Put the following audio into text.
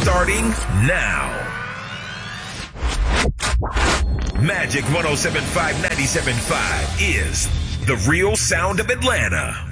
starting now. Magic 107.5, 97.5 is the real sound of Atlanta.